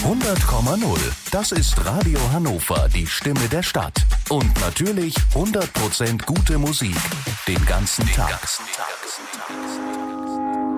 100,0. Das ist Radio Hannover, die Stimme der Stadt. Und natürlich 100% gute Musik. Den ganzen Tag.